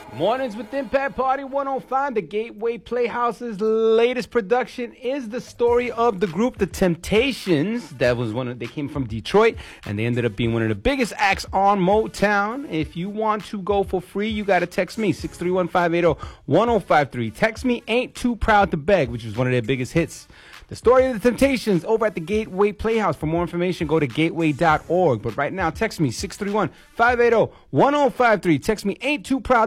Mornings with Impact Party 105. The Gateway Playhouse's latest production is the story of the group The Temptations. They came from Detroit, and they ended up being one of the biggest acts on Motown. If you want to go for free, you got to text me, 631-580-1053. Text me Ain't Too Proud to Beg, which was one of their biggest hits. The story of The Temptations over at the Gateway Playhouse. For more information, go to gateway.org. But right now, text me, 631-580-1053. Text me Ain't Too Proud